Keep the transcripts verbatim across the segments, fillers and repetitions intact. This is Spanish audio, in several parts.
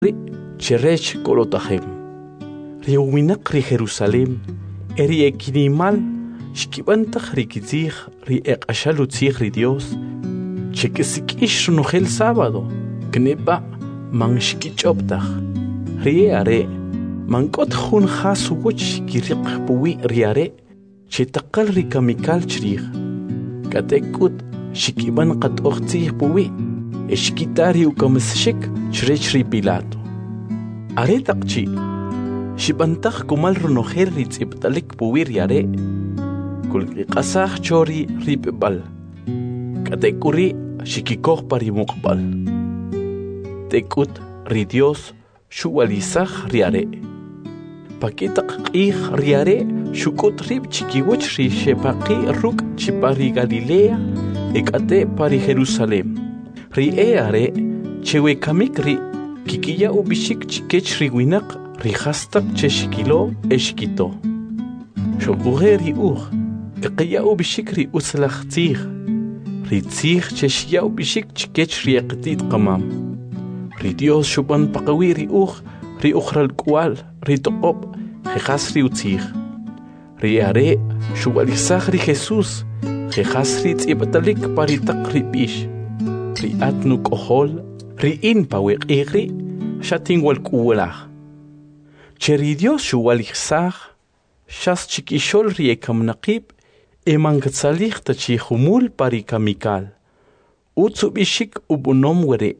Cherech Kolotahem. Riuminak ri Jerusalem, eri ekinimal, shkibantach rikizich, ri ek ashalutzich ri Dios, chekesik ish runogel sábado, knepa man shkichoptach, ri are, man kot hun hasuwach kirik puwi riare, chetakal ri kamikal chrich, katekut shikiban kat ochtzich puwi, eshkitari ukamsshik chrech ri Pilato. Are takchi, shibantach kumal runogel ritziptalik puwi riare, kulki qasach chori ripbal, katekuri shikikoch pari mukbal. Tekut ri Dios shuwalizach riare. Pakitak qih riare shukut rib chikiwach ri shepaqi ruk chipari Galilea ekate pari Jerusalem. Ri e are chewe kamik ri kikiya ubishik chikech ri winak ri hastak cheshikilo eshkito. Shokuhe ri uh eqiya ubishik ri uslach tzich. Ri tzich cheshiya ubishik chikech ri eqtit qamam. Ri Dios shuban paqawi ri uh ri ukhral kwal ri toqob jejas ri utzich. Ri are shuwalizach ri Jesus jejas ri tzipatalik paritak ri bish. Ri atnu kohol ri in pawek igri shatin wal kuwalach. Cheri Dios shuwalizach shas chikishol ri ekamnaqib emangatzalich tachihumul pari kamikal. Utsubishik ubunom were.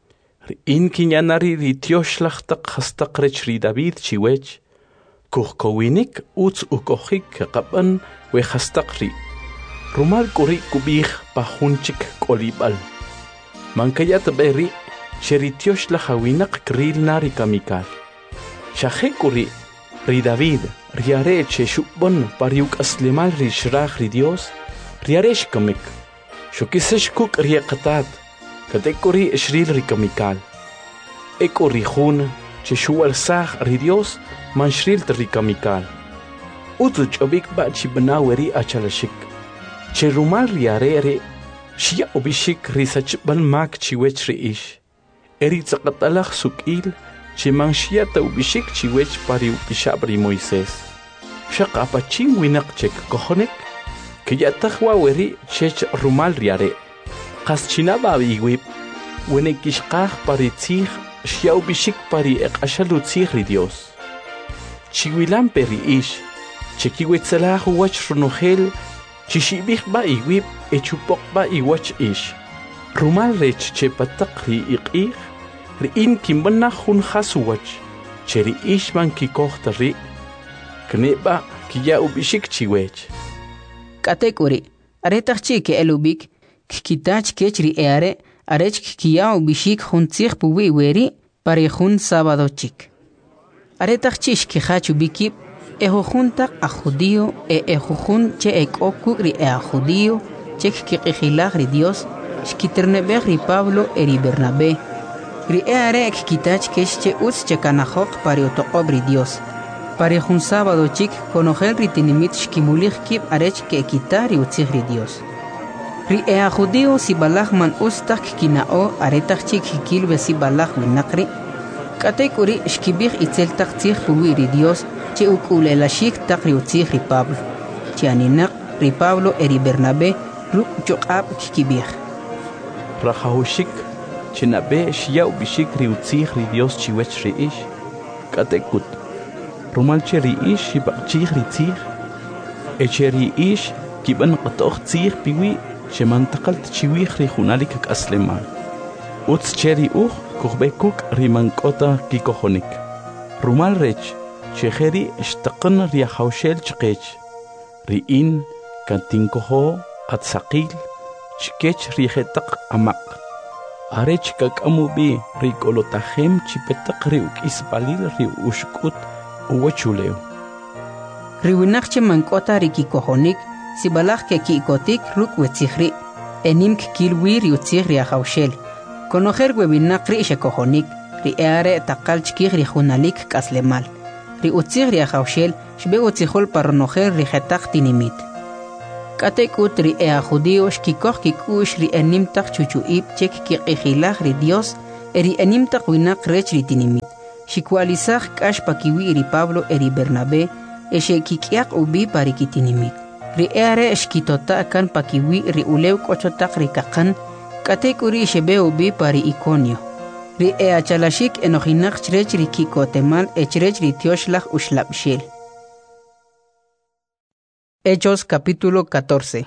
In kinyanari ri tioshlachtak hastakrech ri David chiwech, kuhkowinik uts ukohik kapan we hastakri. Rumal kuri kubih pahunchik kolibal. Mankayat beri cheri tioshlahawinak kril nari kamikal. Shahe kuri ri David riare che shubon pariuk aslemal ri shrach ri Dios riaresh kamik. Shukisesh kuk riaqatat. Katekuri shril ri kamikal. Eko ri hun che shual sach ri Dios man shril ri kamikal. Utu chobik ba chibnaweri achalashik. Che rumal ri arere shia obishik ri sachbal mak chiwech ri ish. Eri tzaqatalach sukil che man shia ta ubishik chiwech pari upishab ri Moises. Shaq apachin winak chek kohonek que yatahwa weri chech rumal ri are. Qaschinaba biwib, wene kishqaj pari tzij, xiau bishik pari eqashalu tzij ri Dios. Chiwilan peri ish, chekiwetzalah wach runogel, chishibik ba iwib, echupok ba iwach ish. Rumal rech che patak ri iqij, ri in kimbana hun hasuwach, cheri ish man kikohta ri, kneba kiyau bishik chiwech. Katekuri, aretach chike elubik, kitach kechri eare, arech kiao bishik huntzich puwi weri, pare hun sábado chik. Aretach chish kihachu bikip, eho juntak a judío, e eho jun che ek okugri e a judío, chek kikihilach ri Dios, shkiternebech ri Pablo eri Bernabé. Ri eare ek kitach kesh che uts che kanahok pare otoqob ri Dios. Pare hun sábado chik, konogel ri tinimit shkimulich kip arech ke kitari utzich ri Dios. Ri ea judío si balach man ustak kinao aretach chik hikilbe si balach winakri. Katekuri shkibich itzeltak tzich puwi ri Dios che ukulelashik tak ri utzich ri Pablo. Che aninak ri Pablo eri Bernabé ruk chokab kikibich. Rajahushik chenabe shiau bishik ri utzich ri Dios chiwech ri ish. Katekut. Rumal che ri ish shibachich ri tzich. Eche ri ish kiban qatoch tzich piwi shemantakal tchiwich ri junalik aslemal. Uts cheri uch kuhbekuk rimankota kikohonik. Rumal rech cheheri shtaqan ri haushel chqech. Ri in kantinkoho atsaqil chkech ri hetak amak. Arech kakamubi ri kolotahem chipetak ri ukisbalil ri ushkut uwachuleo. Ri winakche mankota ri kikohonik si balach ke kikotik ruk wetzihri, enim kilwi ri utzih ri ahaushel. Konoher webinak ri shekohonik, ri eare takal chkih ri junalik kaslemal. Ri utzih ri ahaushel, shbe utzihol parnoher ri hetak tinimit. Katekut ri ea judío shkikoh kikush ri enim tak chuchuib chek kikihilach ri Dios, eri enimtaq winaq rech ritinimit xikualisaj k'ax pakiwi ri Pablo eri Bernabé exe kik'iaq ubi pari kitinimit ri eare xkitota kan pakiwi ri ulew k'ochotaq ri kaqan k'atek uri xebe ubi pari Iconio ri e achalashik enojinaq chrech ri kikotemal echrech ri tioxlaj uxlabxel. Hechos capítulo catorce.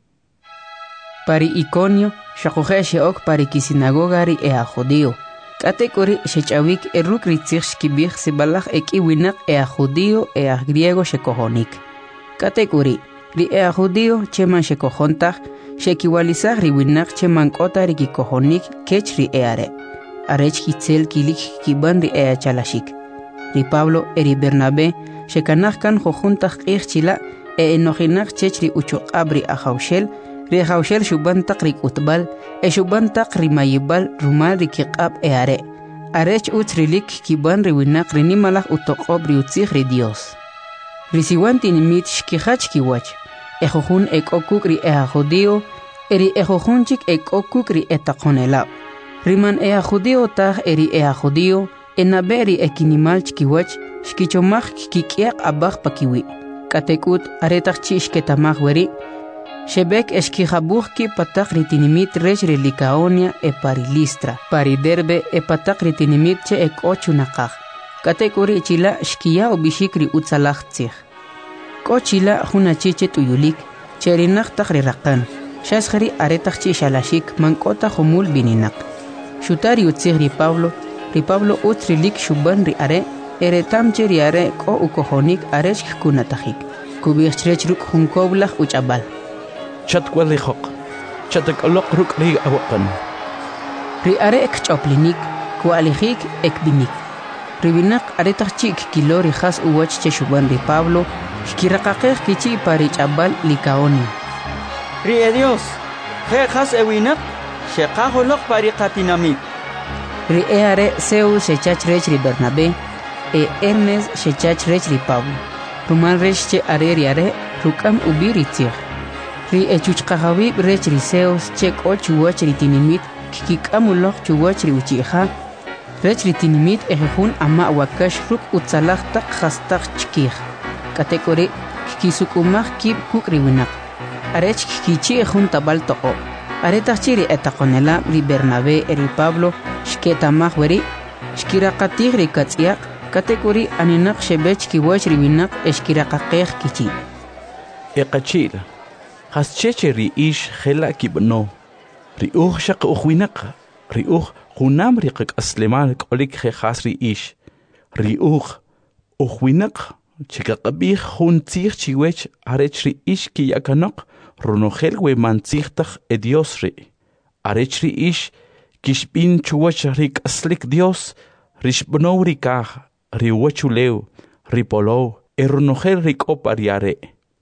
Pari Iconio xaquje xeok pari ki sinagoga ri ea judío k'atek uri xech'awik eruk ri tzij xkibij sibalaj ek'i winaq ea judío ea griego xekojonik k'atek uri ri ea judío cheman xekojontaj xekiwalisaj ri winaq cheman k'ota ri kikojonik kech ri eare arech kitzel kilik kiban ri ea chalashik ri Pablo eri Bernabé xekanaj kan jojuntaj q'ij chila e enojinaq chech ri uchuq'ab ri ajawxel ri ajawxel xubantaq ri k'utb'al e xubantaq ri mayib'al rumal ri kiq'ab eare arech utz rilik kiban ri winaq ri nimalaj utoq'ob ri utzij ri Dios ri siwan tinimit xkijach kiwach e jojun e k'okuk ri ea judío eri e jojunchik e k'okuk ri e taqonelab riman ea judío taj eri ea judío enabe ri e kinimal chkiwach xkichomaj kik'iaq abaj pakiwi k'atekut aretaq chi xketamaj weri xebek exkijabuj ki pataq ri tinimit rech ri Licaonia e pari Listra pari Derbe e pataq ri tinimit che e k'ochu naqaj k'atek uri chila xkiya ubixik ri utzalaj tzij k'o chila jun achi che tuyulik che rinaq taq ri raqan xasjari aretaq chi xalashik man k'ota jumul bininaq xuta ri utzij ri Pablo ri Pablo utz rilik xuban ri are eretam che ri are k'o ukojonik arech kkunatajik kubij chrech ruk' jun koblaj uch'ab'al chatkwalijoq chatak'oloq ruk' ri awaqan ri are ekch'oplinik kualijik ekbinik ri winaq aretaq chi kilo ri jas uwach che xuban ri Pablo xkiraqaqej kichi pari ch'ab'al Licaonia ri e Dios je jas e winaq xeqajoloq pari qatinamit ri e are Zeus xechach rech ri Bernabé e Hermes xechach rech ri Pablo rumal rech che are ri are ruk'am ubi ri tzij ri e chuchqajawib rech ri Zeus che k'o chuwach ri tinimit kikik'amuloq chuwach ri uchi'ja rech ri tinimit e jejun ama' wakax ruk' utzalaj taq jastaq chkij k'atek uri kikisuk'umaj kib' kuk' ri winaq arech kikichi' jun tab'al toq'o aretaq chi ri e taqonelab ri Bernabé e ri Pablo xketamaj weri xkiraqatij ri katz'yaq k'atek uri aninaq xebech kiwach ri winaq e xkiraqaqej kichi eqachil jascheche ri ix jela' kib'no ri uj xaq uj winaq ri uj junam ri qak'aslemal k'olik jejas ri ix ri uj uj winaq chikaqab'ij jun tzij chiwech arech ri ix kiya'kanoq runojel weman tzijtaj e Dios ri arech ri ix kixb'in chuwach ri k'aslik Dios ri xb'now ri kaj ri wachulew ri polow e runojel ri k'ob' ri are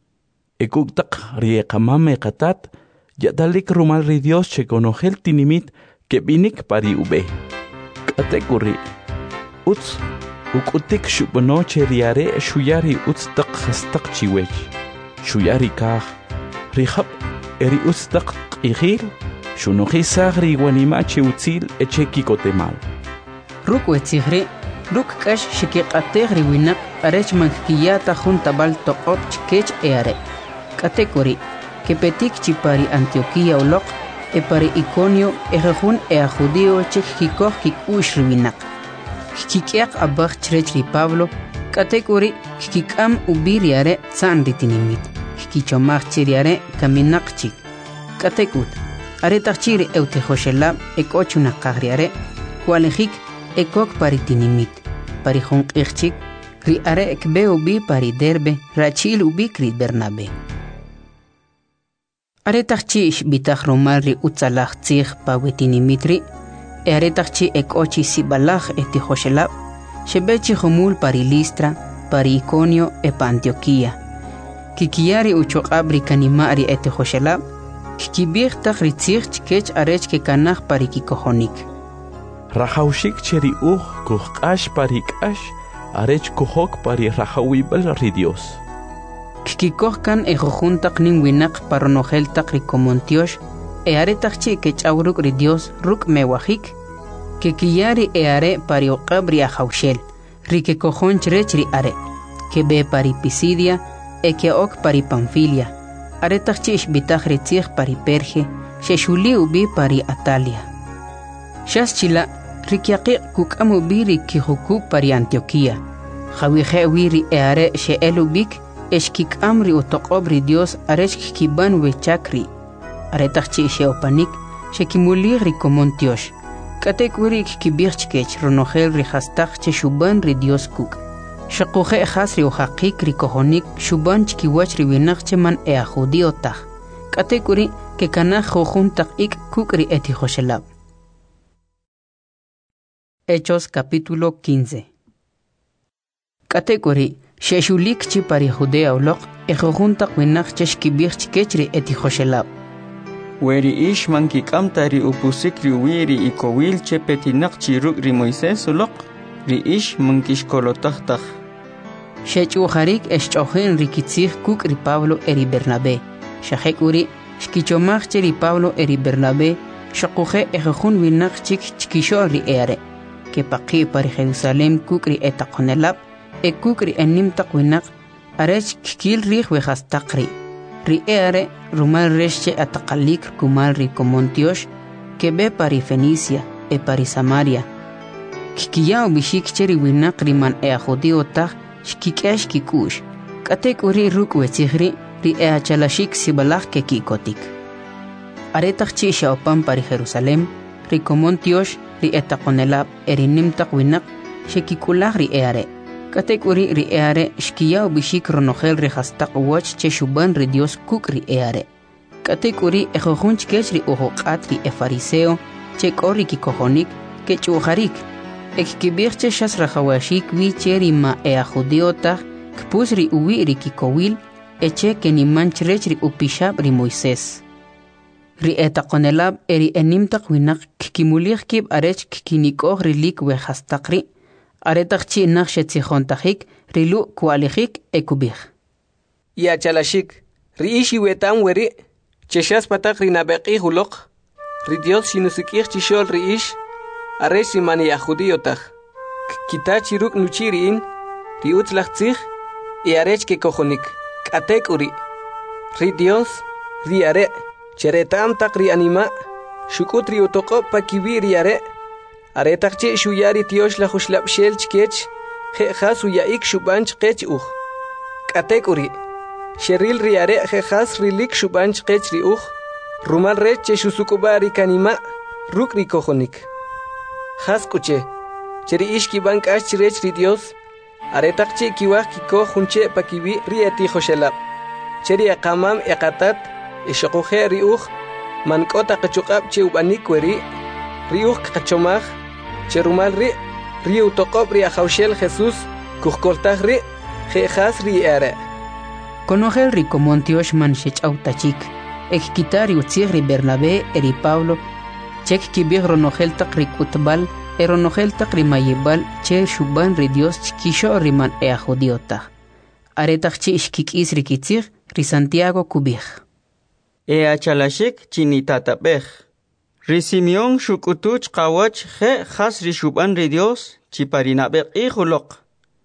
e kuk' ri eqamam eqatat ya'dalik rumal ri Dios che konojel tinimit keb'inik pari ube k'atek uri utz uk'utik xub'no che ri are xuya ri utz taq jastaq chiwech xuya ri kaj ri jab' e ri utz taq q'ijil xunojisaj ri wanima' che utzil e che kikotemal ruk' wetzij ri ruk' k'ax xikiq'atej ri winaq arech man kiyata jun tab'al toq'ob chkech e are k'atek uri kepetik chi pari Antioquía uloq e pari Iconio e jejun ea judío che kikoj kik'ux ri winaq kikik'iaq abaj chrech ri Pablo k'atek uri kikik'am ubi ri are tza'an ri tinimit kikichomaj chi ri are kaminaq chik k'atek ut aretaq chi ri ewtejoxelab e k'o chunaqaj ri are kualijik e kok pari tinimit pari jun q'ij chik ri are ekbe ubi pari Derbe rachil ubik ri Bernabé aretaq chi xb'itaj rumal ri utzalaj tzij pawi tinimit ri e aretaq chi e k'o chi sib'alaj e tijoxelab xeb'e chi jumul pari Listra pari Iconio e pa Antioquía kikiya ri uchuq'ab ri kanima' ri e tijoxelab kikib'ij taq ri tzij chkech arech kekanaj pari kikojonik rajawxik che ri uj kujq'ax pari k'ax arech kujok pari rajawib'al ri Dios kikikoj kan e jujun taq nin winaq paronojel taq ri komontiox e aretaq chi kech'aw ruk' ri Dios ruk' mewajik que kiyari e are pari oqabri a haushel, ri que cojon ri are, que be pari Pisidia, e que ok pari Panfilia, are tachich bitach ritzich pari Perge, sheshuli ubi pari Atalia. Shas chila, rikiaqi kukamu biri kihuku pari Antioquia, jawihe wiri e are she elubik, eshkik amri utoqobri Dios areshk kiban wechakri, are tachich she opanik, shekimulir ricomontiosh. Katek urik kibirchkech ronogel rihastach che shuban ri Dios kuk. Shakuhe khas ri uhaqik ri kohonik shuban chkiwach ri winach man e a judiotach. Katek uri ke kanach jojuntak ik kuk ri eti joshelab. Hechos capítulo quince. Katek uri sheshulik chi pari judea ulok e jojuntak winach cheshkibirchkech ri eti joshelab. Weri ish manki kamtari upusik ri wiri ikowil che petinak chiruk ri Moisés ulok, ri ish mankish kolotachtach. Shech uharik eschochin rikitzich kuk ri Pablo eri Bernabé. Shahek uri shkichomach che ri Pablo eri Bernabé, shakuhe ejejun winak chik chkisho ri ere, que paqi pari Jerusalem kuk ri etaqonelab, e kuk ri enimtak winak, arech kikil rih wehastakri. Ri ere rumal resche ataqalik kumal ri comontiosh que be pari Fenicia e pari Samaria. Kikiya ubishik cheri winak riman e a judio tach shkikesh kikush. Katek uri ruk wechihri ri e a chalashik sibalach ke kikotik. Aretach chi shaopan pari Jerusalem ri comontiosh ri etaqonelab eri nimtak winak shekikulach ri ere. Katek uri ri eare shkiya ubishik ronogel rehastak wach che shuban ri Dios kuk ri eare. Katek uri ejojun chkech ri uhoqat ri e fariseo che kori ki kojonik ke chuharik. Ek kibir che shas rajawashik wi che ri ma e a judiotach kpus ri uwi ri ki kowil e che ke ni manchrech ri upishab ri Moisés. Ri etaqonelab eri enimtak winak kimulich kib arech kikinikoh ri lik we hastakri. Aretach chi nakshe tzijontachik, rilu kualijik ekubich. Ya chalashik, ri ishi wetam weri, cheshas patak rinabeki hulok, ri Dios shinusikich chishol ri ish, areshi mani ya judiotaj. Kita chiruk nuchiriin, ri utzlachtzich, y arech ke kojonik, katek uri. Ri Dios, ri are, cheretam tak ri anima, shukut ri utoko pa kibi ri are, aretach chi shuyari tiosh la khuslab shel chkech khe khas uyaik shubanch qech uj katek uri sheril riare khe khas rilik shubanch qech ri uj rumal re che shusukubari kanima ruk ri kojonik khas kuche cheri ishki bank ash rech ri Dios aretach chi kiwaj kiko junche pakibi ri eti khoshelab cheri aqamam eqatat ishqoje ri uj mankota qachuqab che ubanik weri ri uj qachomaj Cherumal ri, ri utokop ri ajaushel Jesús, kujkoltaj ri, jejas ri ere. Conogel ri comontiosh man shech autachik, ek kitari utzig ri Bernabé eri Pablo, chek kibig ronogel tak ri kutbal, e ronogel tak ri mayibal, che shuban ri Dios chkisho ri man e a judiota. Aretach chi ishkikis ri kitzig ri Santiago kubig. E a chalashik chinitatapej. Ri Simeon shukutuch kawach je khas ri shuban ri Dios chiparinabek ihulok.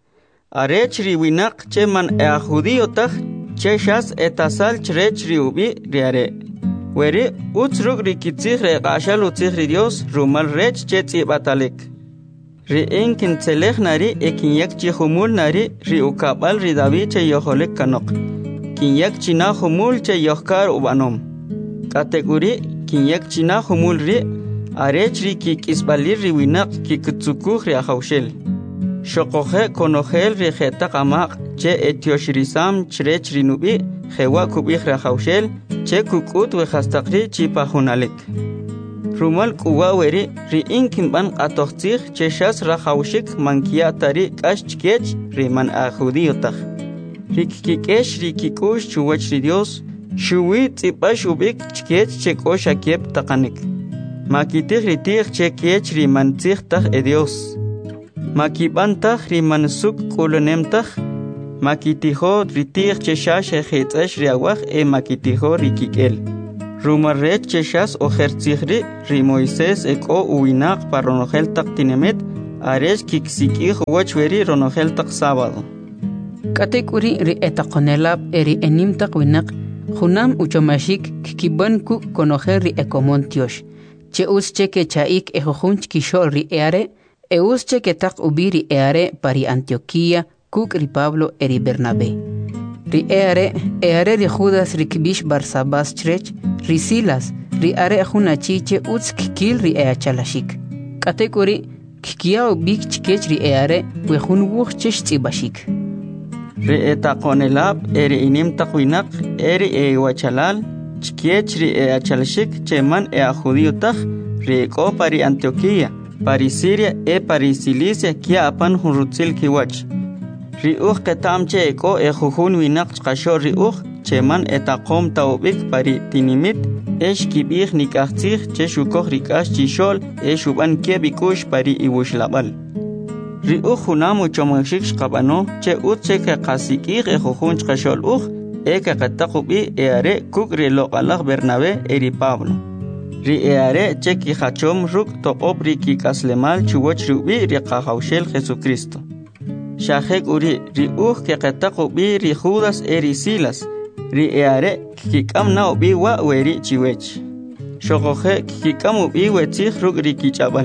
Arech ri winak che man e a judiotach che shas etasal chrech ri ubi ri are. Weri utzruk ri kitzig re qashal utzig ri Dios rumal rech che tzibatalek. Ri inkin tselech nari e kinyak chi humul nari ri ukabal ri David che yoholek kanok. Kinyak china humul che yohkar ubanom. Kategori kinyak china humul ri arech ri ki kisbalir ri winak ki kutsukuh ri ahaushel. Shokohe konogel ri kheta qamaq che etioshrisam chrech ri nubi khewa kubih ri ahaushel che kukut we khastaqri chi pahunalek. Rumal kuwa weri ri inkin ban qatoxtzig che shas ra khawshik mankia tari kash chkech ri man ahudiyotach. Ri kikesh ri kikush chuwach ri Dios Shuwi tsipash ubik chkech cheko shakep taqanik. Makitih ritih chekech rimantzih tah e Dios. Makibantah rimansuk kulunemtah. Makitiho ritih cheshash ejitzesh riawaj e makitiho rikikel. Rumarrech cheshas ojertzihri ri Moisés eko uinaq pa ronogel tak tinemet aresh kiksikih wachweri ronogel tak sábado. Katekuri ri etaqonelab eri enimtaq winaq junam uchomashik kikiban ku konojer ri ekomontiosh. Che usche ke chaik ejojunch kishol ri eare e usche ke tak ubiri eare pari Antioquía kuk ri Pablo eri Bernabé. Ri eare eare ri Judas ri kibish Barsabas chrech ri Silas ri are junachiche uts kikil ri eachalashik. Katekuri kikiao bik chkech ri eare wejun wuch chesh tzibashik. Ri etaqonelab eri inim taqwinak eri e wachalal chkiech ri eachalashik cheman ea judío taj ri eko pari Antioquía pari Siria e pari Cilicia kia apan junrutzil kiwach. Ri uj ketamche eko e jujun winak chqasho ri uj cheman etaqom taubik pari tinimit esh kibih nikachtzih che shukoj rikash chishol e shuban kebikush pari iwushlabal. Ri uj junam uchomashik shqabano che utche ke qasikih e jujun chqashol uj e ke qataqubi e are kuk ri loqalaj Bernabé eri Pablo. Ri e are che ki hachom ruk toqob ri ki kaslemal chuwoch rubi ri qahawshel Jesucristo. Shahek uri ri uj ke qataqubi ri Judas eri Silas ri e are kikam na ubi wa weri chiwech. Shogoje kikam ubi wetzih ruk ri kichabal.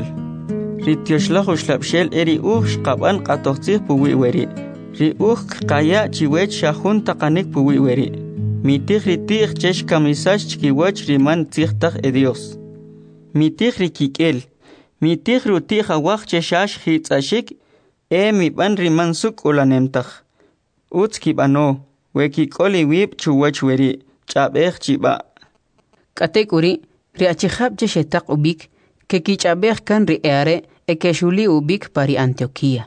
Ri tioshlah ushlabshel eri uj shqaban qatoqtzih puwi weri. Ri uj qaya chiwech shahun taqanik puwi weri. Mitih ri tih chesh kamisash chkiwach riman tzihtaq e Dios. Mitih ri kikel. Mitih ru tih awaq cheshash hitzashik e miban riman suk ulanemtaj. Utz kibano. Weki koli wib chuwach weri chabej chiba. Katekuri ri achihab je shetak ubik ke kichabej kan ri eare e ke shuli ubik pari Antioquía.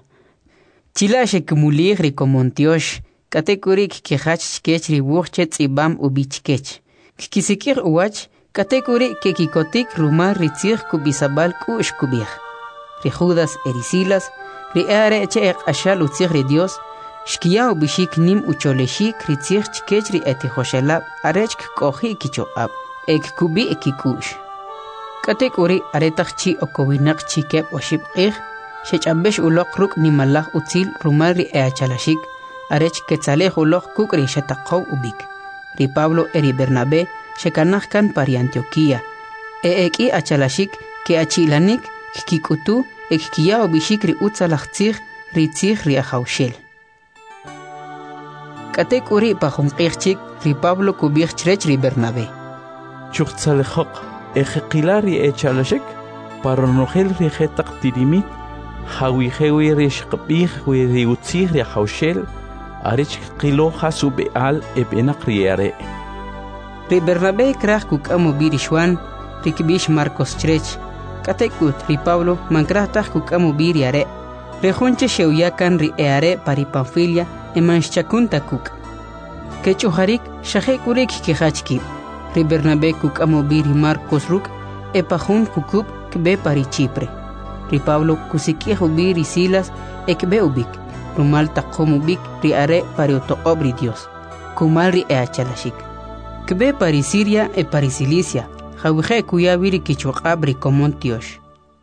Chila shekumulig ri komontiosh katekuri kikihach chkech ri wuchche tzibam ubichkech. Kikisikir uwach katekuri ke kikotik rumar ri tzig kubisabal kush kubij. Ri Judas eri Silas ri eare che ek ashal utzig ri Dios Shkiya ubishik nim ucholeshik ritzich chkechri eti hoshelab arechk kohi kichoab ek kubi ekikush. Katek uri aretachchi okowinak chikeb oshib ich shechambesh ulok ruk nimalach utzil rumari eachalashik arech ketzalej ulok kukri shetaqaw ubik. Ri Pablo eri Bernabé shekanach kan pari Antioquía e eki achalashik ke achilanik kikutu ek kiya ubishik ri utzalach tzich ritzich ri ahawshel. Katek uri pajunqihchik ri Pablo kubich chrech ri Bernabé. Chuchtzalejok ejeqilar ri echalashik paronogel ri jetaq tirimit hawijewi ri shqbih wi ri utzih ri hawshel arich qilo hasu beal ebenaq ri are. Ri Bernabé kraj kukamu birishwan ri kibish Marcos chrech. Katek ut ri Pablo mankraj taj kukamu biri are. Ri junche sheuyakan ri eare pari Panfilia emanshchakunta kuk. Kechuharik shahekurik kihachki. Ri Bernabé kuk amobiri Marcos ruk epahun kukub kbe pari Chipre. Ri Pablo kusikihu biri Silas ekbe ubik. Rumal taqom ubik ri are pari otoobri Dios. Kumal ri eachalashik. Kbe pari Siria e pari Cilicia. Jawije kuya biri kichuqabri komontiosh.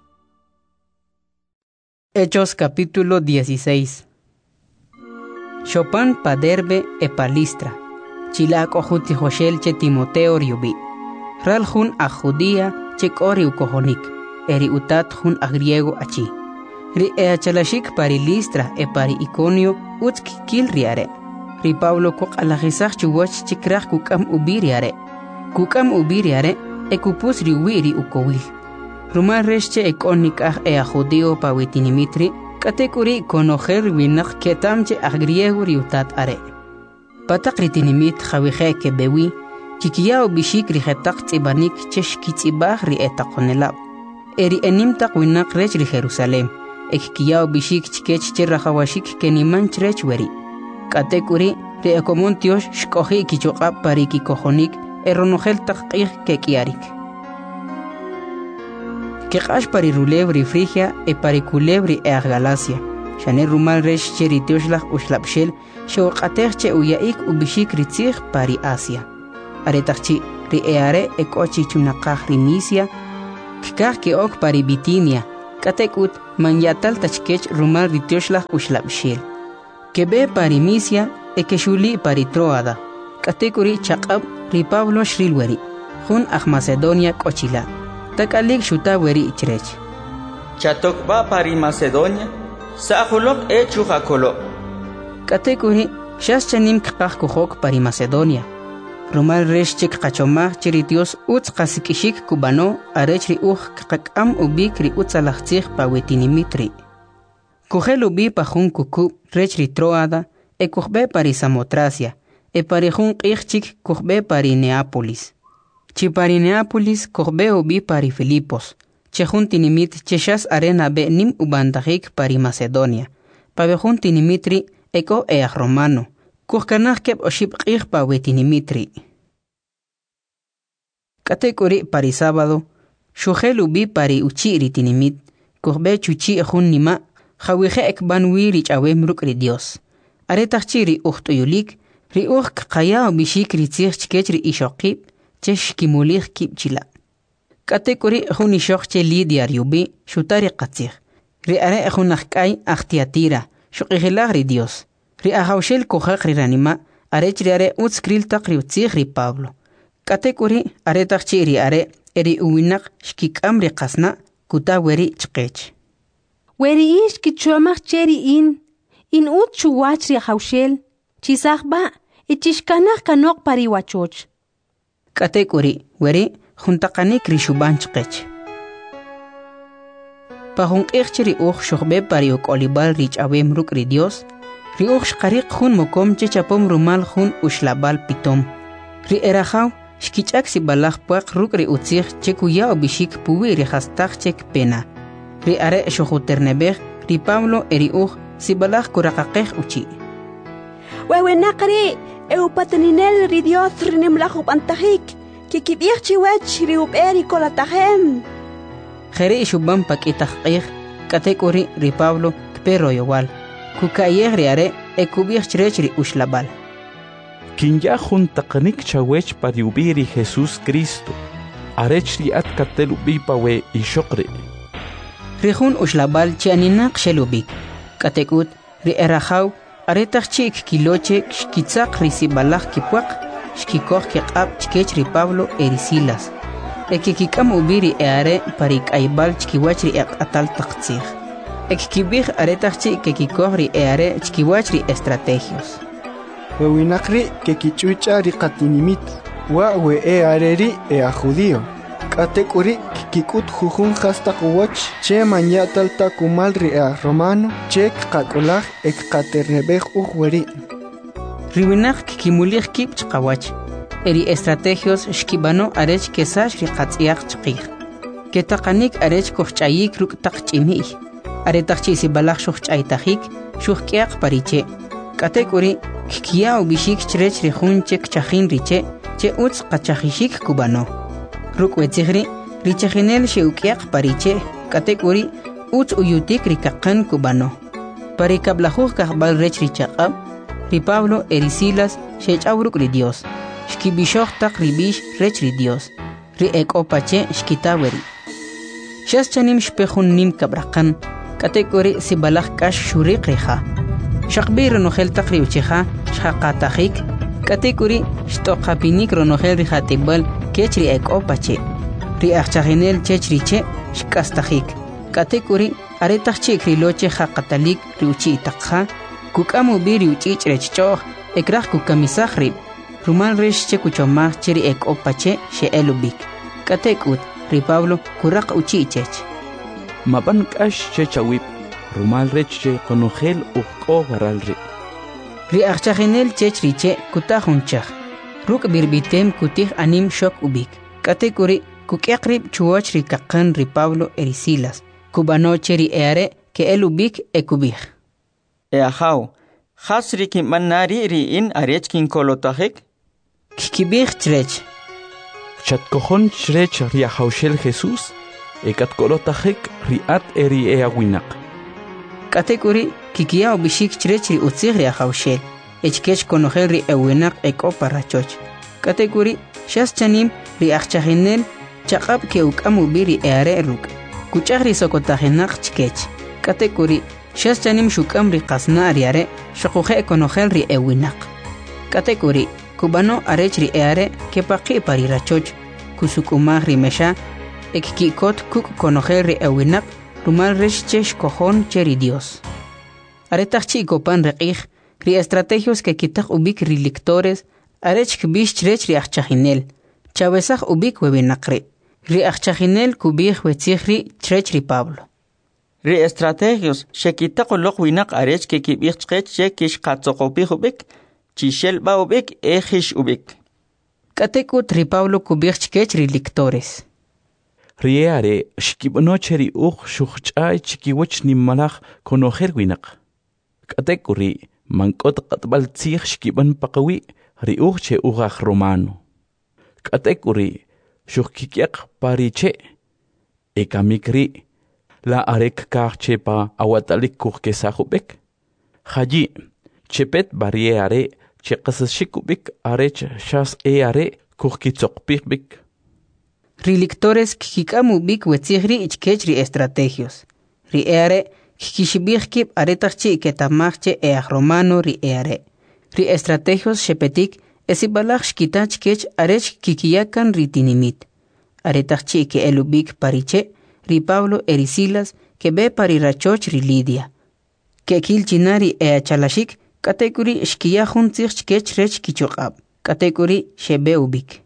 Hechos capítulo dieciséis. Chopin pa Derbe e pa Listra. Chilak ojuti Joshel che Timoteo riubi. Ral jun a Judía che kori ukohonik. Eri utat jun a griego achi. Ri e achalashik pari Listra e pari Iconio utsk kil riare. Ri Pablo kuk alajisach chuwach chikrach kukam ubiriare. Kukam ubiriare e kupus riwiri ukowil. Rumar resche ekonik ah e a Judío pa witinimitri. Katekuri konojer winak ketamche a griego riutat are. Patakritinimit jawije ke bewi, kikiao bishik rijetak tzibanik chesh kitzibah ri etaqonelab. Eri enimtak winak rech ri Jerusalem, ekkiao bishik chikech cherrajawashik keniman chrech weri. Katekuri ri ekomontiosh shkohi kichokab pariki kojonik eronogel takqih ke kiarik. Keqash pari rulebri Frigia e pari culebri e Galacia. Shane rumal resh cheritioshlah ushlabshel shewqatech che uyaik ubishik ritzich pari Asia. aretaqchi ri eare ekochi chunaqaj ri Misia kikaj ke ok pari Bitinia katekut manyatal tachkech rumal ri tioshlah ushlabshil kebe pari Misia ekeshuli pari Troada katekuri chaqab ri Pablo shrilweri jun aj Macedonia kochila takalik shuta weri ichrech Chatokba pari Macedonia Sahulok e chujakolo. Katekuri, shas chanim kqaq kuhok pari Macedonia. Rumal reshchik qachomaj chiri Dios utz qasikishik kubano arechri uj kqakam ubik ri utzalajtzij pa wetinimitri. Kuhel ubi pa jun kuku rechri Troada e kuhbe pari Samotracia e pari jun qijchik kuhbe pari Neápolis. Chi pari Neápolis kuhbe ubi pari Filipos. Chejun tinimit cheshas arena be nim ubandajik pari Macedonia. Pabejun tinimitri eko eaj romano. Kuhkanaj keb oship qij pa wetinimitri. Katekuri pari sábado. Shujel ubi pari uchiri tinimit. Kuhbe chuchi ejun nima. Jawije ekban wiri chawem ruk ri Dios. Aretajchi ri uhtuyulik. Ri uj kqaya ubishik ri tzij chkech ri ishokib. Chesh kimulich kib chila. Katekuri juni shokche Lidia riubi shutari qatzig. Ri are junakkai achtiatira. Shuqihilag ri Dios. Ri ahawshel kohaq ri ranima. Arech ri are utskril taq ri utzig ri Pablo. Katekuri are taqchi ri are eri uwinak shkikam ri qasna kuta weri chqech. Weri ish kichuamach cheri in. In ut chuwach ri ahawshel. Chisagba ichishkanach kanok pari wachoch. Katekuri weri juntaqanik rishuban chqech. Pahun qijchiri uj shuqbe pari uqolibal rich awem ruk ri Dios, ri uj shqariq jun mokom chechapom rumal jun ushlabal pitom. Ri erajaw shkichak si balaj puaq ruk ri utzig chekuya obishik puwi ri hastaq chek pena. Ri are shuquternebej ri Pablo eri uj si balaj kuraqaqej uchi. Wewenaqri eupataninel ri Dios rinimlajub antajik. Kikibich chiwech riuberi kolatajem. Jere shubam pakitaqij katekuri ri Pablo kpero yowal. Kukayej ri are ekubich chrech ri ushlabal. Kinya juntaqanik chawech pari ubiri Jesus Cristo. Arech ri at katel ubi pawe ishokri. Ri jun ushlabal chaninaq shelubik. Katekut ri erajaw aretachik kiloche shkitzaq ri sibalaj kipuaq. Shkikoh kiqab chkech ri Pablo eri Silas. Ekikikam ubiri eare parik aibal chkiwach ri atal taqtzig. Ekikibij aretachchi kekikoh ri eare chkiwach ri estrategios. Wewinakri kekichucha ri qatinimit. Wa we eare ri ea judío. Katekuri kikikut jujun hastaq wach che manyatal takumal ri ea romano che kakolaj ek katernebej uweri. Riwinak kikimulich kib chqawach. Eri estrategios shkibano arech kesash ri qatziyaq chqij. Ketaqanik arech kohchayik ruk taqchimij. Aretaqchi si balaj shuhchaytajik shuhkiaq pariche. Katekuri kikia ubishik chrech ri jun chek chajin riche che utz qachajishik kubano. Ruk wetzigri richajinel sheukiaq pariche. Katekuri utz uyutik ri kaqan kubano. Parikablajuj kahbal rech ri chaqab. Ri Pablo eri Silas shechawruk ri Dios. Shkibishoj taq ribish rech ri Dios. Ri ekopache shkitaweri. Shas chanim shpejun nim kabraqan. Katekuri si balaj kash shuriq riha. Shaqbi ronojel taq ri ucheja shaqatajik. Katekuri shtoqapinik ronojel ri hatibal kech ri ekopache. Ri achchajenel chech riche shkastajik. Katekuri aretachchik ri loche haqatalik ri uchi itaqha. Kukamu biri uchich rechchoh, ekrach kukamisaj rib. Rumal resh che kuchomaj cheri ek opache she elubik. Katekut, ri Pablo kuraq uchichech. Maban kash che chawip, rumal rech che konojel uqo waral rib. Ri achchajenel chech riche kutajunchaj. Ruk birbitem kutij anim shok ubik. Katekuri kukiaq rib chuoch ri kaqan ri Pablo eri Silas. Kubano cheri eare ke elubik ekubij. Eahaw, hasri kim manari ri in arech kin kolotajik? Kikibij chrech. Chatkojon chrech ri ahawshel Jesus, ekat kolotajik ri at eri eawinak. Katekuri kikia ubishik chrech ri utzig ri ahawshel, echkech konojel ri ewinak eko parachoch. Katekuri shas chanim ri achchahinel chaqab ke ukamu biri eare ruk. Kuchagri sokotajenak chkech. Katekuri shas chanim shukam ri qasna ariare shokuje konogel ri ewinak. Katekuri kubano arech ri eare ke paqi pari rachoch kusukumag ri mesha ekkikot kuk konogel ri ewinak rumal resh chesh kojon cheri Dios. Aretach chico pan reqij ri estrategios que kitak ubik ri lectores arech kbish chrech ri achchahinel chavesaj ubik webinakri ri achchahinel kubij wetzihri chrech ri Pablo. Ri estrategios shekitak ulok winak arech que kibich chkech che kish katzokopij ubik chishel ba ubik ejish ubik. Katekut ri Pablo kubij chkech ri lectores. Riare shkibono cheri uch shuchai chikiwach nimmalach konojer winak. Katekuri mankot qatbal tzich shkiban paqawi ri uch che ugach romano. Katekuri shukkikiak pariche ekamikri la arek karche pa awatalik kurkesahubek. Haji chepet barriere che qasashikubik arech shas e are kurkitzokpikbik. Rilictores kikamu bik wetzihri ichkechri estrategios. Ri eare kikishibihkib aretachchi ketamachche each romano ri eare. Ri estrategios shepetik esibalach shkitach kech arech kikiyakan ri tinimit. Aretachchi ke elubik pariche ri Pablo erisilas ke be parirachoch ri Lidia. Ke kilchinari ea chalashik katekuri shkiyahun tzich kech rech kichokab. Katekuri shebe ubik.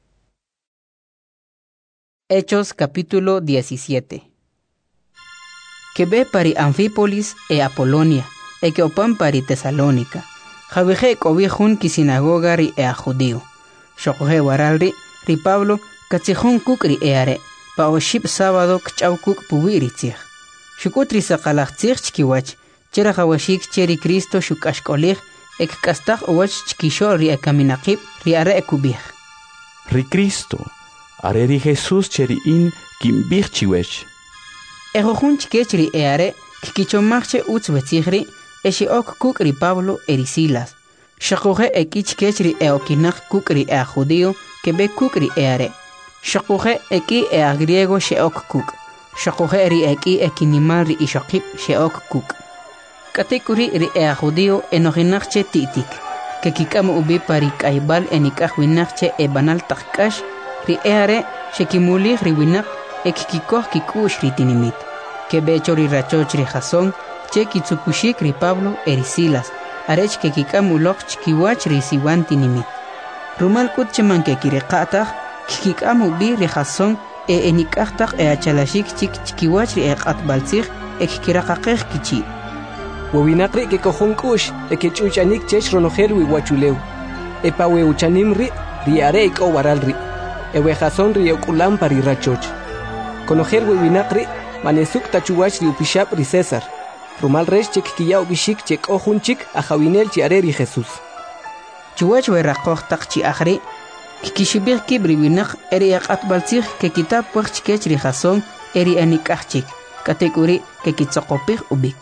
Hechos capítulo diecisiete. Que ve pari Anfípolis e Apolonia, e que opan pari Tesalónica. Javije cobijun ki sinagoga ri e a judío. Shokoje waralri, ri Pablo, katsijun kuk ri eare, pa oship sábado kchaw kuk puwiri tzich. Shukutri sakalach tzich chkiwach, chera jawashik cheri Cristo shukashkolich, ek kastak owach chkishol ri e kaminakib, ri are e kubij. Ri Cristo. Areri Jesús cheri in kimbich chiwech. Ejojun chikechri eare kikichomachche utz wetzihri eshi ok kukri Pablo erisilas. Shakoje eki chikechri eokinak kukri ea judío que be kukri eare. Shakoje eki ea griego she ok kuk. Shakoje ri eki ekinimal ri ishokip she ok kuk. Katekuri ri ea judío enoginakche titik. Que kikam ubi pari kaibal enikaj winakche e banal takkash ri eare shekimuli riwinak ekikikoh kikush ri tinimit. Que becho ri rachoch ri jason che kitsukushik ri Pablo erisilas. Arech que kikamulok chikiwach ri siwan tinimit. Rumal kut cheman que kirikatach kikikamu bi ri jason e enikachtak e achalashik chik chikiwach ri ekatbalzich ekikirakakech kichi. Wawinakri que cojon kush e que chuchanik chech ronojel wi wachuleu. E pawe uchanim ri riare iko waral ri. Ewe jason ri okulam pari rachoch. Conojer webinakri manesuk tachuwach ri upishap ri César. Rumal resh chek kiya ubishik chek ojun chik a jawinel chiare ri Jesús. Chuwach we rakoch tak chi akhri kikishibir kibri winak eri akatbalzich ke kitab puach chikech ri jason eri anikachik. Katekuri ke kitsokopich ubik.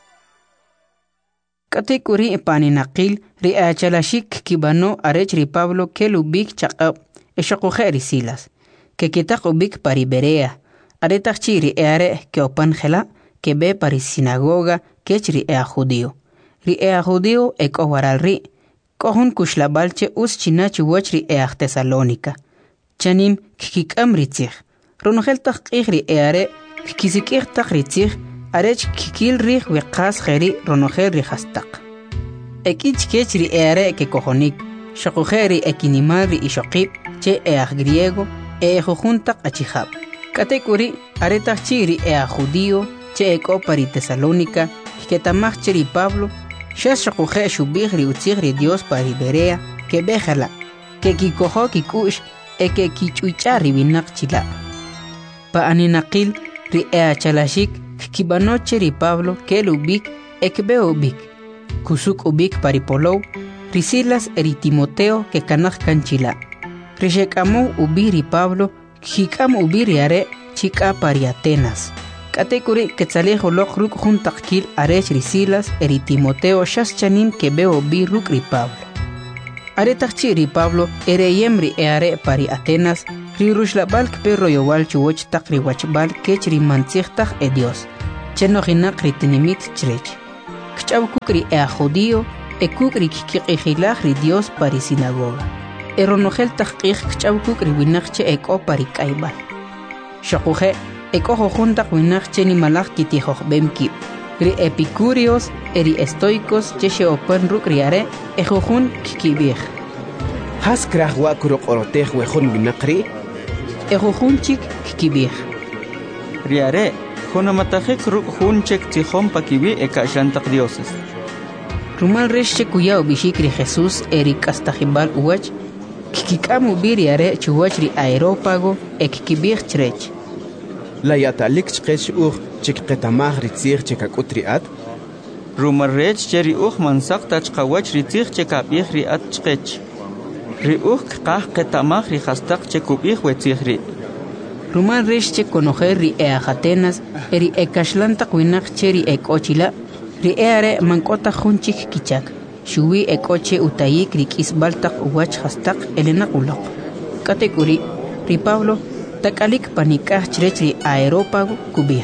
Katekuri paninakil ri achalashik kibano arech ri Pablo kelubik chaqab. Eshokoje erisilas, que kitak ubik pari Berea, aretachchi ri eare que opan gela, que be pari sinagoga, kech ri ea judío. Ri ea judío ek owaral ri, kohun kushlabalche us chinachi wach ri ea Tesalónica. Chanim kikikam ritzich, ronogel tach ri eare, kikisikir tak ritzich, arech kikil ri wekas geri ronogel ri hastak. Ekich kech ri eare que kohonik, shakujeri ekinimal ri ishokip, che each griego e jujuntak achihab. Katekuri aretach chiri ea judío che eko pari Tesalónica que tamach chiri Pablo shashakuje shubig ri utzig Dios pari Berea que bejala que kikojo kikush e que kichucha ribinak chila. Pa aninakil ri ea chalashik kibano chiri Pablo que lubik e que be ubik. Kusuk ubik pari Polou risilas eri Timoteo que kanach kanchila. Rishekamu ubiri Pablo, kikam ubiri are, chika pari Atenas. Katekuri ketzalejo lok ruk juntakil arech risilas eri Timoteo shas chanim que veo bi ruk ri Pablo. Aretachchi ri Pablo ereyem ri eare pari Atenas ri rushlabal perro yowal chuwoch tak ri wachbal kech ri mantzigtach e Dios. Cheno hinak ri tinimit chrech. Kchaw kukri e a judío e kukri kikikilach ri Dios pari sinagoga. Eronogel takich kchaw kukri winakche eko pari kaibal. Shokuje eko hojuntak winakche ni malach kitihoj bemkip. Ri epicúreos eri estoicos cheshe open ruk riare ejojun kikibij. Has krach wa kurok orotej wejun winakri? Ejojun chik kikibij. Riare, jonamatajek ruk jun chek tijom pakibi ekashantak dioses. Rumal reshe kuyao bishikri Jesús eri kastajibal uwach, kikikamu biriare chuwach ri aerópago e kikibij chrech. La yatalik chkech ur chik ketamah ritzir chekakut riat? Rumarrech cheri uch mansak tachkawach ritzir chekabih riat chkech. Ri uch kah ketamah rihastak chekubih wetzir ri. Rumal resh che conocer ri e Atenas eri e kashlantak winak cheri e kochila ri eare mankota junchik kichak. Shuwi e koche utayik ri kisbaltak uwach hastak elena ulok. Katekuri ri Pablo takalik panikah chrech ri aerópago kubih.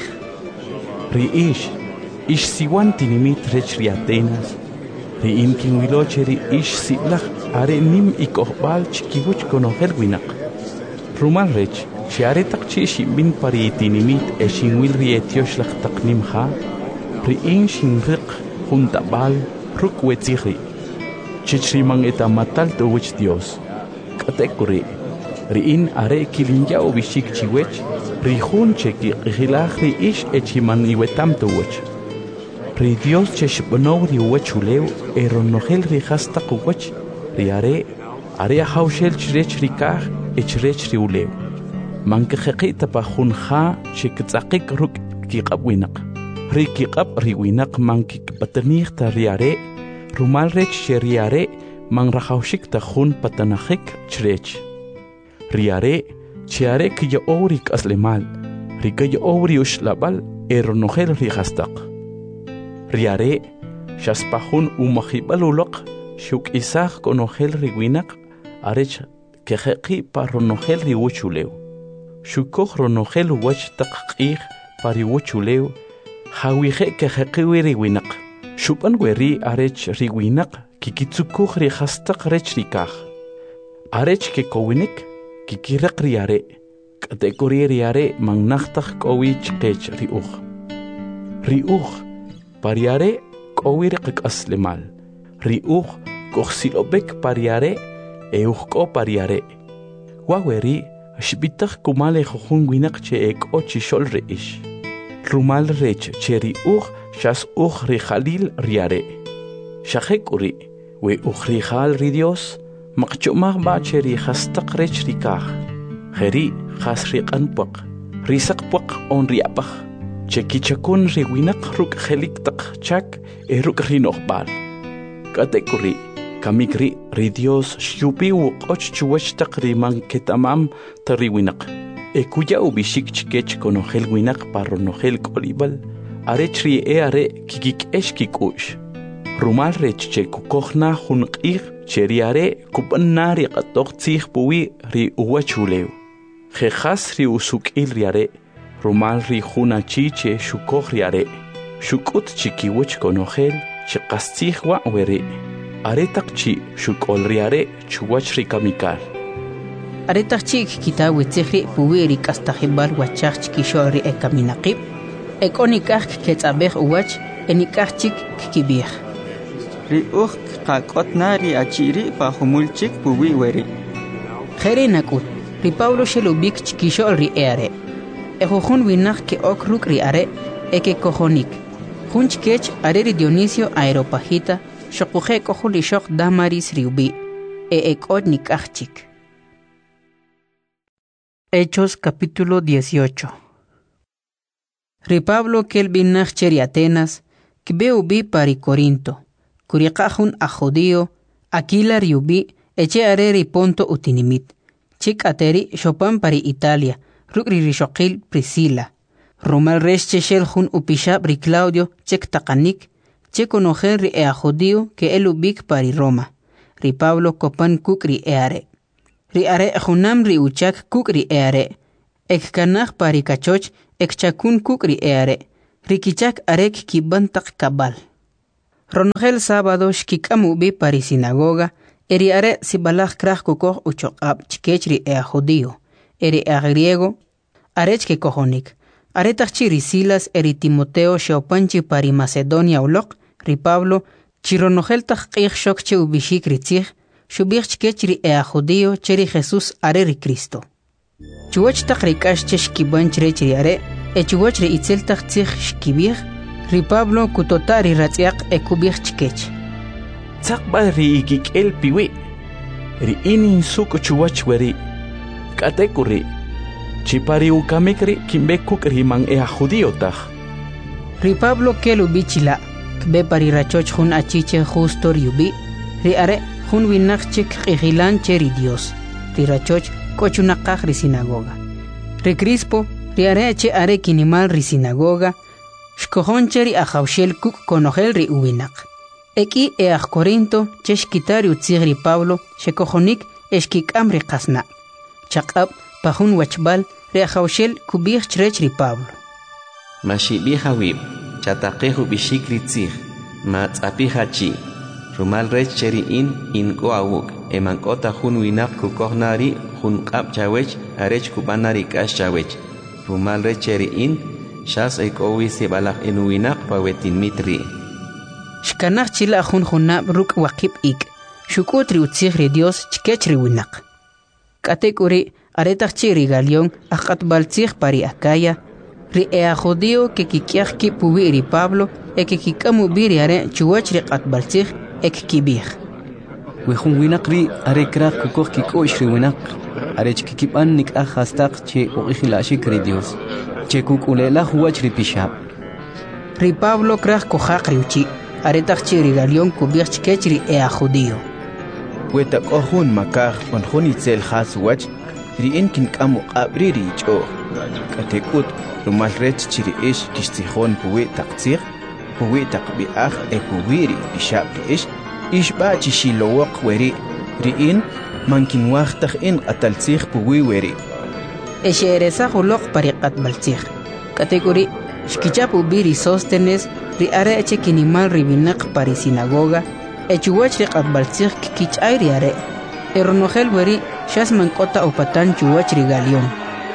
Ri ish, ish siwan tinimit rech ri Atenas. Ri imkin wiloche ri ish sitlach are nim ikohbal chikibuch conocer winak. Rumal rech, si are tak chi shimbin pari tinimit e shinwil ri etiosh lach taknim ha. Ri in shinrik juntabal ruk wetziri. Chichrimang etamatal to wich Dios. Katekuri. Riin are kilinja o bishik chiwech, rihun cheki rilach ri ish echiman iwetam to wech. Ri Dios cheshbono ri wechuleu, eronogel ri hasta kuwech, ri are, are haushel chrech rikach, echrech ri uleu. Manke jekita pa junja chekitzakik ruk kikabwinak. Ri kikab ri winak mankik patanich ta ri are, rumal rech ri are, man rahaushik ta jun patanachik chrech. Riare, chiare que yo orik aslemal, rica yo obri ushlabal, eronogel rihastak. Riare, shaspahun umahibalulok, shuk isach konogel riwinak, arech kejeki paronogel riwuchuleu. Shukoj ronogel wach takir pariwuchuleu, hawije kejeki riwinak. Shupan weri arech riwinak, kikitsukuj rihastak rech rikaj. Arech ke kowinik, kikirak riare, kategori riare mangnachtak kowich kech riuch. Riuch, pariare kowirek aslemal. Riuch, kochsilobek pariare, euchko pariare. Waweri, shbitak kumale jojun winak che ek ochi shol reish. Rumal rech che riuch, shas uch rijalil riare. Shajekuri, we uch rijal ridios, Makchumah bacheri hastak rech rikah. Heri has rikan pak. Risak pak on riapach. Chekichakun riwinak ruk helik tak chak eruk rinohbal. Katekuri, kamikri ridios shupi wuk och chuwach tak riman ketamam tariwinak. Ekuya ubishik chikech konohel winak paronohel kolibal. Arech ri e are kikik eshkikush. Rumal rech che kukohna hunqir. Cheriare kupanari qatok tsih puwi ri uwachuleu. Jejas ri usukil riare, rumal ri junachi che shukoj riare. Shukut chikiwich konogel, chikastih wa were. Aretak chi shukol riare, chuwach ri kamikal. Aretak chi kita witzihri puwi ri kastajibal wachach chikishol ri ekaminakib. Ekonikach ketzabeh uwach, enikach chik kikibih. Ri uch kakotna ri achiri pa humulchik puwi weri. Jere nakut, ri Pablo shelubik chikishol ri eare. Ejojun winak ke okruk ri are, eke kojonik. Junch kech are ri Dionisio aeropagita, shokuje kohuli shok damaris riubi, e ekot nikachik. Hechos capítulo dieciocho. Ri Pablo kelbinach cheri Atenas, kbeubi pari Corinto. Kuriqahun a judío, Aquila riubi, eche areri ponto utinimit. Chik ateri shopan pari Italia, rukri rishokil Priscila. Romal resh cheshel jun upishab ri Claudio, chek takanik, che conocer ri a judío que el ubik pari Roma. ri Pablo kopan kuk ri eare. Ri are junam ri uchak kuk ri eare. Ek kanach pari kachoch ek chakun kuk ri eare. Ri kichak arek kibantak kabal. Ronogel sábado shkikamu bi pari sinagoga. Eri are sibalach krach kukoh uchokab chikech ri ea judío. Eri ea griego. Arech ke kohonik. Aretach ri Silas eri Timoteo sheopanchi pari Macedonia ulok. Ri Pablo chironogel tach qich shok che ubishik ri tzich. Shubich chikech ri ea judío cheri Jesús are ri Cristo. Chuwach tach ri kash che shkibanch rech ri are. E chuwach ri itzel tach tzich shkibich. Ri Pablo kutotari ratziak e kubich chikech. Tzakba ri ikik el piwi. Ri inin suk chuwach weri. Katekuri. Chipari ukamikri kimbekuk ri man ea judío tach. Ri Pablo kelu bichila. Kbe pari rachoch hun achiche justo riubi. Ri are hun winak chik qijilan cheri Dios. Ri rachoch kochunakaj ri sinagoga. Ri Crispo ri are che are kinimal ri sinagoga. Shkohon cheri ajaushel kuk konogel ri uwinak. Eki eaj Corinto cheshkitari utzig ri Pablo shekohonik eshkikam ri qasna. Chakab pahun wachbal ri ajaushel kubich chrech ri Pablo. Mashibi hawib chatakehu bishik ri tzig ma tzapi hachi. Rumal rech cheri in in goawuk eman kota hun winak kukohnari hun kap chawech arech kubanari kash chawech. Rumal rech cheri in shas ekowi se balak en winak pawetin mitri. Shkanach chila hun hunab ruk wakib ik. Shukotri utzig ri Dios chikech ri winak. Katekuri aretach chiri galion akat baltzig pari Acaya. Ri ea judío que kikiach ki pubi ri Pablo e que kikamu biri are chuwach ri qat baltzig ek kibich. Wehun winak ri are krak kukoh kikosh ri winak. Are chkikipan nik ahastak che uikhilashik ri Dios. Che kukulela huwach ri pishab. Ri Pablo krak kohak ri uchi. Aretach chiri galion kubich chikech ri ea judío. Weta kohun makaj on hun itzel khas wach ri inkin kamu qabri ri cho. Katekut rumal rech chiri ish kishtikhon puwi taktsir. Puwi takbi akh e puwiri bishab ri ish. Ish ba chishilowak weri. Ri in mankin wachtak in ataltsir puwi weri. Esheresa hulok pariqat baltsir. Kategori shkichapu biri sostenes ri are eche kinimal ribinak pari sinagoga. Echuwach ri qat baltsir kikich ay ri are. Eronogel weri shas mankota upatan chuwach ri galion.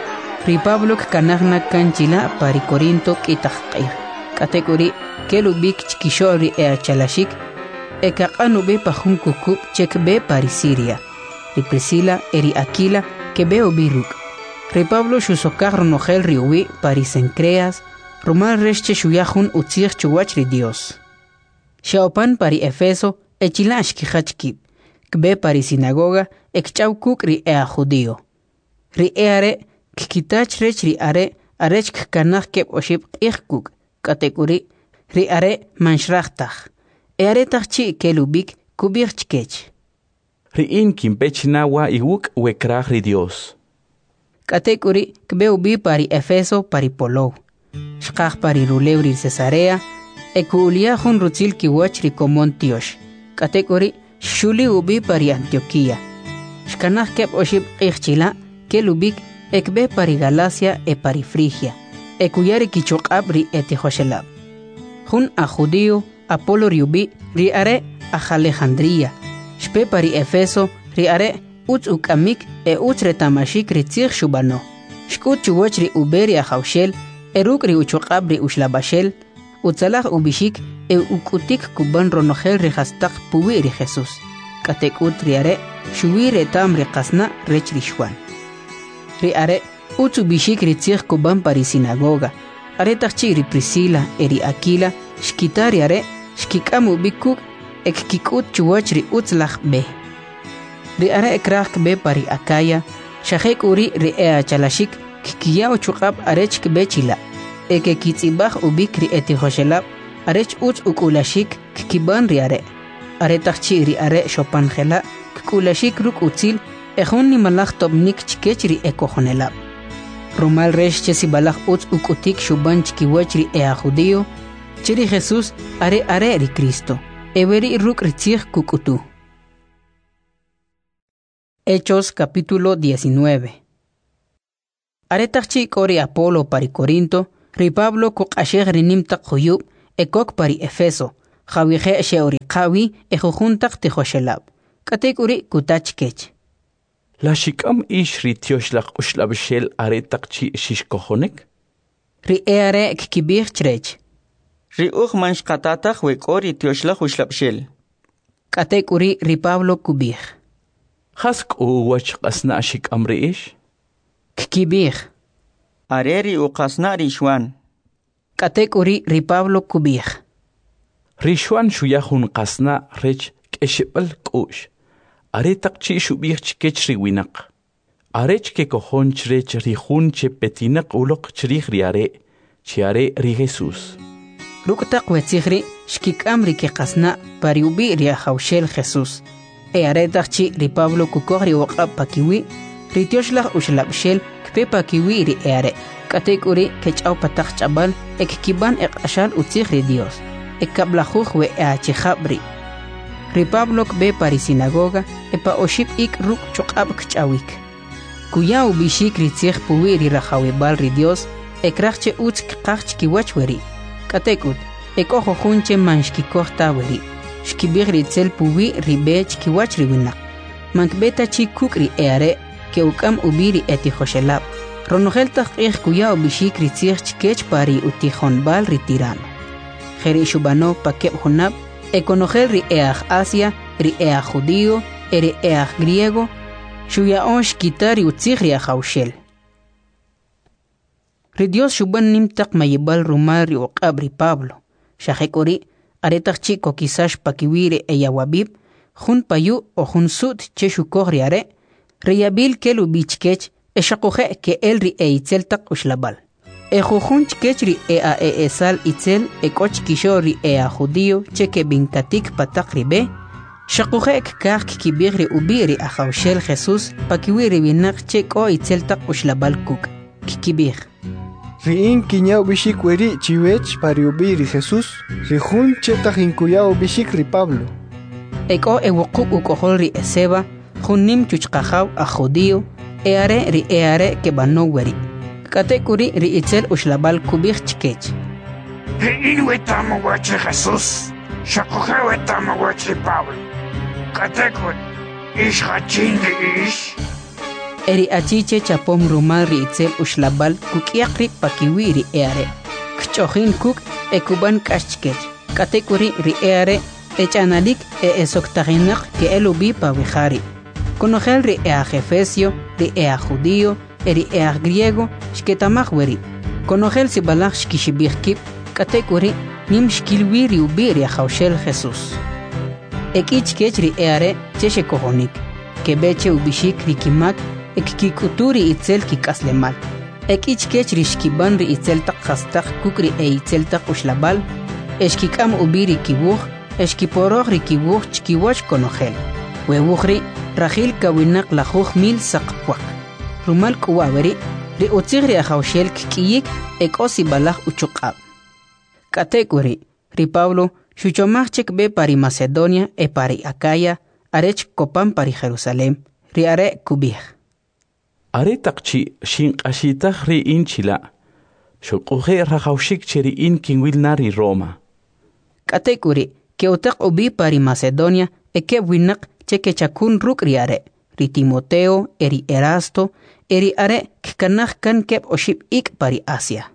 Ri Pablo kanagna kanchila pari Corinto kitaqir. Kategori kelu bik chkisho ri ea chalashik. Eka qanu be pahun kukup chek be pari Siria. Ri Priscila eri Aquila que be obiruk. Ri Pablo shusokar ronogel ri uwi pari Sencreas. Rumal resche shuyahun utzig chuwach ri Dios. Shaopan pari Efeso echilash kijachkib. Kbe pari sinagoga ekchau kuk ri ea judío. Ri eare kikitach rech ri are arech kanach kep oshib ikhkuk. Kategori ri are manshrachtaj. Eare tachchi kelubik kubich chkech. Ri in kimpech nawa iwuk wekrach ri Dios. Kategori kbe ubi pari Efeso pari Polo. Shkach pari Rulew ri Cesarea. Ekulia hun rutzil kiwach ri komon tiosh. Kategori shuli ubi pari Antioquia. Shkanach kep oshib ikhchila kelubik ekbe pari Galacia e pari Frigia. Ekuyari kichokab ri etihoshelab. Hun a judío Apolo riubi ri are a Alejandría. Shpe pari Efeso ri are utz ukamik e utz retamashik ri tzig shubano. Shkut chuwach ri uberi a haushel eruk ri uchokab ri ushlabashel. Utzalach ubishik e ukutik kuban ronogel ri hastak puwi ri Jesús. Katekut ri are shuwi retam ri qasna rech ri shwan. Ri are utz ubishik ri tzig kuban pari sinagoga. Are tachchi ri Priscila eri Aquila shkitari are shkikamu bikuk ek kikut chuwach ri utzlach be. Ri are ekrak be pari Acaya shahek uri ri ea chalashik kikiya uchukab arech be chila. Eke kitzibach ubik ri etihoshelab arech utz ukulashik kikiban ri are. Are tachchi ri are shopanjela kikulashik ruk utzil ejun ni malach tobnik chikech ri ekojonelab. Rumal resh chesi balach utz ukutik shuban chikiwach ri ea judío. Chiri Jesús are are ri Cristo. Everi ruk ritzig kukutu. Hechos capítulo diecinueve. Aretachchi kori Apolo pari Corinto, ri Pablo kuk asheg rinimtak huyub, ekok pari Efeso, jawihe sheori qawi ejujuntak tijoshelab. Katek uri kutach kech. La shikam ish ri tioslach ushlabshel aretachchi shishkohonek? Ri eare kibir chrech. Ri uch mansh katatach we kori tioslach ushlabshel. Katek uri ri Pablo kubir. Hask u wach qasna shikam ri ish? Kibir. Areri u qasna rishwan. Katek uri ri Pablo kubir. Rishwan shuyahun qasna rech keshibal kush. Aretachchi shubir chkech ri winak. Arech ke kohon chrech ri hun che petinak ulok chrich ri are. Chiare ri Jesus. Ruktak wetzigri shkikam ri ke qasna pariubi ri haushel Jesus. E aretachchi ri Pablo kukori waqab pakiwi. Ri tioshlach ushlabshel kpe pakiwi ri eare. Katek uri kechau patak chabal ek kiban ek ashal utzig ri Dios. Ek kablajuj we eachijabri. Ri Pablo kbe pari sinagoga epa oship ik ruk chokab kchawik. Kuya ubishik ri tzig puwi ri rajawibal ri Dios ek rachche utz kqach kiwach weri. Katekut ek ojo junche manshki kohta weri. Shkibir ri tzel puwi ri bech kiwach ri winak. Mankbeta chi kuk ri eare ke ukam ubiri eti joshelab. Ronogel taqih kuya ubishik ri tzig chkech pari utijon bal ri tirano. Jeri shubano pakeb honab. Econogel ri each Asia, ri each judío, ri each griego, shuya onsh kitari utzig ri haushel. Ri Dios shuban nimtak mayibal rumar ri uqab ri Pablo. Shahekori, aretach chico kisash pakiwire e yawabib, jun payu o jun sud che shukor ri are, ri yabil kelu bichkech, e shakuhe ke el ri e itzeltak ushlabal. E jujun chkechri e a e esal itzel e koch kishori e a judío cheke binkatik patak ribe. Shakuhe ek kak kibigri ubiri a haushel Jesus pakiwiri binak chek o itzel tak ushlabal kuk. Kikibig. Riin kinyao bishik weri chiwech pari ubiri Jesus. Rijun chetak inkuyao bishik ri Pablo. Eko e wukuk ukohol ri eseba. Junim chuchkajaw a judío. Eare ri eare ke bano weri. Katekuri ri itzel ushlabal kubir chkech. Riin wetamo wachi Jesus. Shakuhe wetamo wachi Pablo. Katekuri ish hachin ri ish. Eri achiche chapom rumal ri itzel ushlabal kukiak ri pakiwi ri eare. Kchochin kuk e kuban kashchkech. Katekuri ri eare echanalik e esoktaginak ke elubi pawihari. Conogel ri ea Efesio, ri ea judío, eri ea griego, shketamach weri. Conogel si balach shkishibirkip, katekuri, nim shkilwiri ubiri a haushel Jesus. Ekich kechri eare, cheshe kohonik, kebeche ubishik rikimak, ekkikuturi itzel kikaslemal. Ekich kechri shkiban ri itzel tak hastak kukri e itzel tak ushlabal, eshkikam ubiri kibuch, eshkiporog ri kibuch chkiwach conogel. Webuchri, rajil kawinak lajuj mil sakpuak. Rumal kuwaweri, ri utzigri a haushel kikiyik ek osi balaj uchukab. Katekuri, ri Pablo, shuchomachek be pari Macedonia e pari Acaya, arech kopan pari Jerusalem, ri are kubih. Are takchi shin ashitach ri inchila. Shukuhe rajaushik cheri in kinwil nari Roma. Katekuri, ke utak ubi pari Macedonia e ke winak cheke chakun ruk ri are, ri Timoteo, eri Erasto, eri are kikanach kan kep oship ik pari Asia.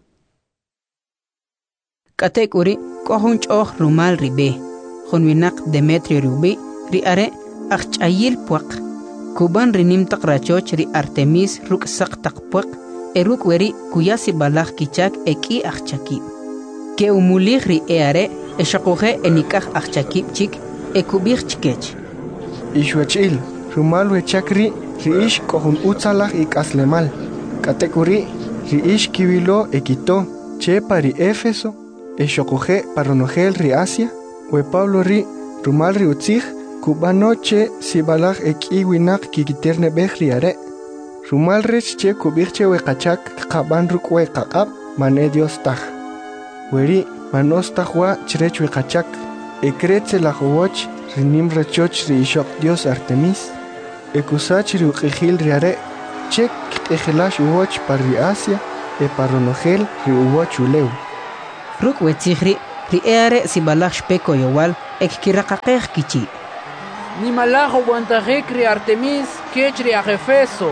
Katekuri kohunch oh rumal ribe, junwinak Demetrio rubi, ri are achchayil puak, kuban rinim tak rachoch ri Artemis ruk sak tak puak, eruk weri kuyasi balach kichak eki achchaki. Ke umulig ri eare, e shakuhe enikach achchakip chik, e kubich chikech. Ishwachil, rumal wechakri, riish kohun utzalach ik aslemal. Katekuri, riish kibilo ekito, che pari Éfeso, e shokuhe paronogel ri Asia, we Pablo ri, rumal ri utzig, kubano che sibalach eki winak kikiterne bech ri are. Rumal rech che kubirche we kachak kaban ruk we kakab, mane Dios taj. Weri, manos tajwa chrech we kachak, e kretse la jowoch, rinim rechoch ri ishok Dios Artemis. Ekusach ri uqijil riare, chek ejilash uwach par ri Asia, e paronogel ri uwach uleu. Ruk wetzihri, ri eare si balach shpeko yowal, ek kirakakeh kichi. Ni malajo guantajek ri Artemis, kech ri Efeso.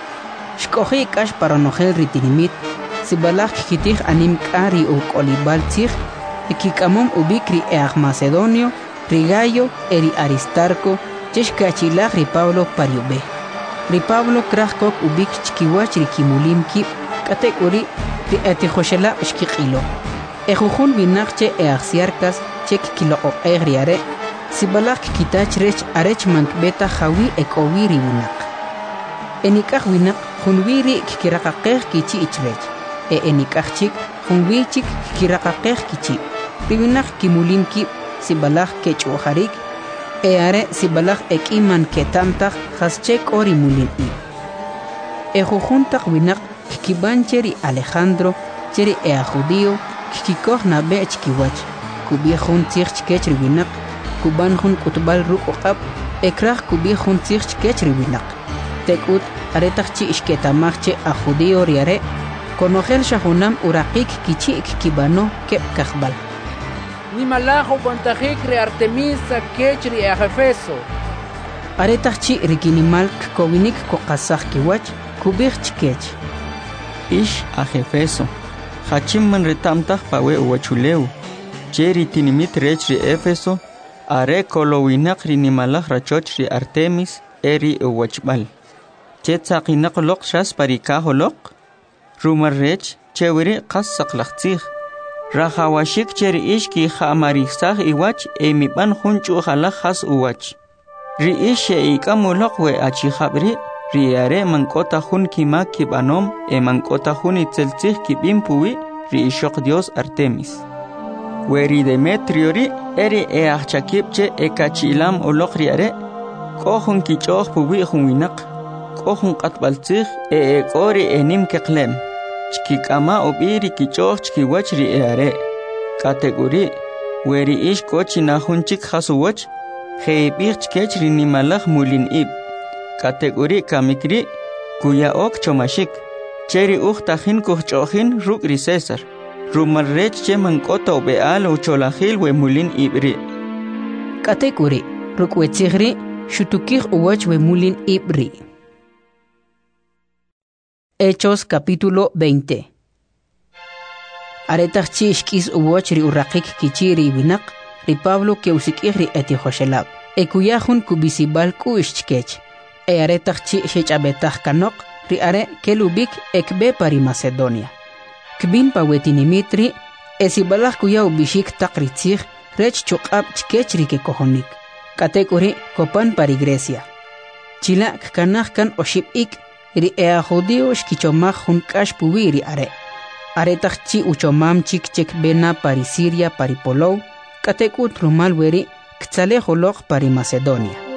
Shkohi kash paronogel ri tinimit, si balach kitich anim kari u kolibal tzich, ekikamom ubikri each Macedonio, ri Gayo, eri Aristarco, chesh kachilach ri Pablo pariube. Ri Pablo krachkok ubik chkiwach ri kimulimki, katek uri ri etijoshela shkikilo. Ejujun binakche eaxiarkas chek kilo o egriare, si balach kitach rech arech mankbeta jawi ekowi ri winak. Enikach winak junwiri kikirakakeh kichi ichrech, e enikach chik junwi chik kikirakakeh kichi. Ri winak kimulimki si balach kech uharik, eare si balach ekiman ketamtach haschek ori mulin i. Ejujuntak winak kikibancheri Alejandro, cheri ea judío, kikikoh na bech kiwach, kubiejun tzich chkechri winak, kubanjun kutbal ru oqab, ekrach kubiejun tzich chkechri winak. Tekut aretach chi ishketamachche a judío riare, konogel shahunam urakik kichi kibano kep kachbal. Ni malajo guantajek ri Artemis, kech ri Efeso. Aretach chi rikinimal kowinik kokasach kiwach, kubich chkech. Ish a Efeso. Hachimman retamtach pawe uwachuleu. Cheri tinimit rech ri Efeso. Are kolowinak ri nimalach rachoch ri Artemis eri uwachbal. Chetzaqinak lok shas parikaho lok. Rumar rech chewiri qas saqlaqtzig. Rajawashik cheri ishki khamarisach iwach emiban junchu khalach has uwach. Ri ish ikamulok we achikhabri. Riare mankota jun kima kibanom e mankota jun itzeltzig kibim puwi ri ishok Dios Artemis. Weri Demetrio ri eri e achakipche e kachilam olok riare kohun kichoch puwi jun winak kohun qatbaltzig e e kori enim keklem chkikama obiri kichoch chkiwach ri eare kategori weri ish kochina junchik hasuwach heibich chkech ri nimalach mulin ib kategori kamikri kuya ok chomashik cheri uchtajin kuchojin rukri César rumarrech che mankota obeal ucholajil we mulin ibri kategori rukwechigri shutukij uwach we mulin ibri. Hechos capítulo veinte. Aretach chi ishkis uwach ri uraqik kichiri winak ri Pablo ke usikiri etihoshelab ekuyajun kubisibal ku ishchkech. E aretach chi shechabetach kanok ri are kelubik ekbe pari Macedonia. Kbin pawetinimitri esibalach kuya ubishik takritzig rech chukab chkechri ke kohonik. Katekuri kopan pari Grecia. Chila kanach kan oshipik ri ea judío shkichomach junkash puwi ri are. Aretach chi uchomam chik chek bena pari Siria pari Polou. Katekut rumal weri ktzale holok pari Macedonia.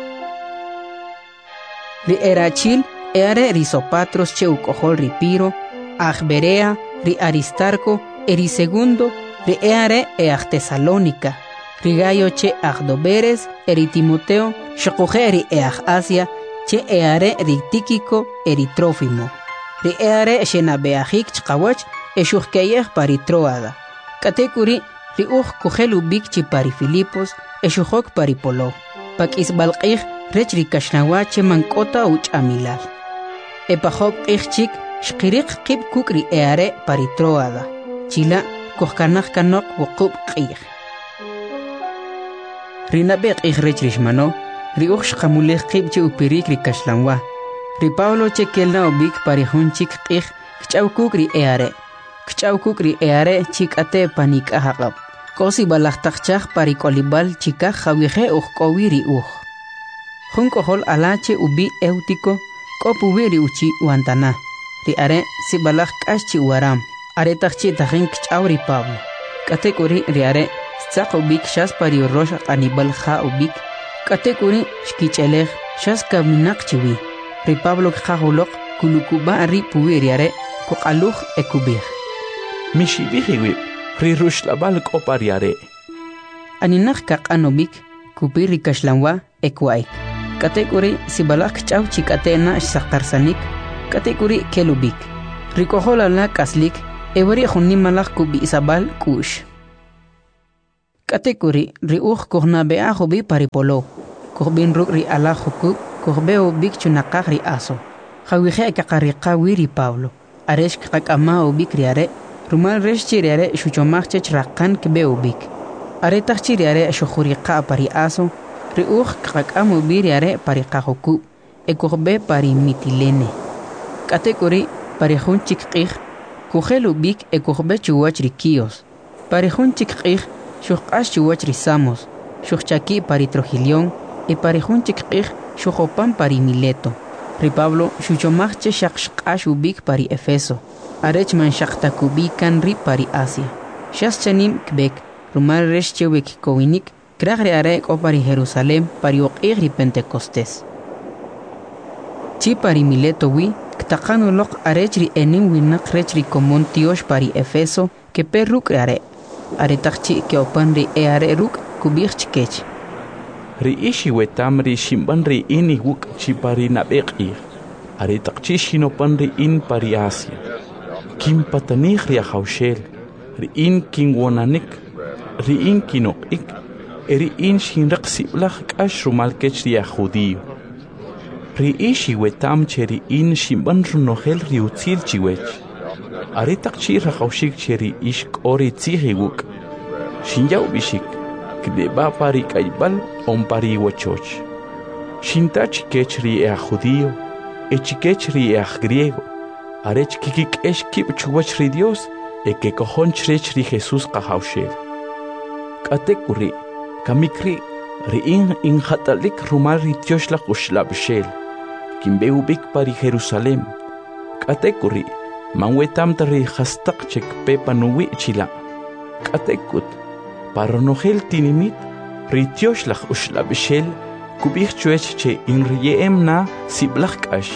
Ri erachil eare ri Sopatros che ukohol ri Piro, Agberea, ri Aristarco, eri segundo, ri eare each Tesalónica, ri Gayo che Agdoberes, eri Timoteo, shokoje ri each Asia, che eare ri Tíquico, eri Trófimo, ri eare shenabeachik chkawach, eshuchkeyech pari Troada, katekuri ri uch kujelubik chi pari Filipos, eshuchok pari Polo, pak isbalqich rech ri kashnawache mankota uch amilal. Epajob ichchik shqirik qib kukri eare pari Troada. Chila kohkanach kanok wukub qih. Rinabek ich rech rishmano, ri uch shqamulech qib che upirik ri kashlanwa. Ri Pablo che kelna obik pari hunchik qih kchaw kukri eare. Kchaw kukri eare chik ate panik ahaqab. Kosi balachtakchach pari kolibal chika jawihe uch kowiri uch. Junko hol alache ubi eutico, kopuwiri uchi wantana. Ri are si balach kashi waram. Are tachi tahin kchauri Pablo. Katekuri ri are tzak ubik shas pari rosh anibal ha ubik. Katekuri shkichelech shas kaminak chiwi. Ri Pablo kajulok kulukuba ri puwiri are kukaluch ekubich. Mishibihiwib, ri rushlabal kopari are. Aninach kak anobik, kupiri kashlanwa ekwaik. Katekuri sibalak chau chikatena shaktarsanik. Katekuri kelubik. Rikohola la kaslik. Ebori khunimalak kubi isabal kush. Katekuri riuh kohna bea hobi paripolo. Kohbin ruk ri ala huku. Kohbeo bik chunakak ri aso. Hawihe kakariqa wiri Pablo. Aresh kakama ubik riare. Rumal resh chiriare shuchomak chechrakan kebe ubik. Are tak chiriare shukhuriqa pari aso. Riuh kakam ubiriare pari kahuku. Ekohbe pari mitilene. Katekuri pari hun chikqih. Kuhel ubik ekohbe chuwach rikios. Pari hun chikqih shukash chuwach risamos. Shuchaki pari Trojilion. E pari hun chikqih shuhopan pari Mileto. Ri Pablo shuchomachche shakshkash ubik pari Efeso. Arech man shaktakubikan ri pari Asia. Shas chanim kbek. Rumal resh chewek kowinik. Kragre are o pari Jerusalem pari oqih ri Pentecostés. Chi pari Mileto wi. Ktakanu lok arech ri enim winak rech ri komon tiosh pari Efeso. Ke per ruk are. Are takchi ke opan ri e are ruk kubich chikech. Ri ishi wetam ri shimban ri ini wuk chi pari nabekir. Are takchi shinopan ri in pari Asia. Kim patanih ri ahaushel. Ri in king wonanik. Ri in kinok ik. Ri in shinrak siblach kash rumal kech ri judío. Ri ishi wetam che ri in shimban runohel ri utzil chiwech. Are takchi rahaushik che ri ishk ori tziri wuk. Shinyau bishik. Kdeba pari kaibal on pari wachoch. Shinta chikech ri e judío, e chikech ri e griego. Arech kikik esh kip chuwach ri Dios, e que cojon chrech ri Jesús kahaushel. Katekuri, kamikri, ri in in hatalik rumal ri tioshla ushlabshel. Kimbeubik pari Jerusalem. Katekuri, manwetam ri hastak chek pepa nuwi chila. Katekut. Paronogel tinimit, ritioslach ushlabishel, kubich chuech che in riem na siblach kash.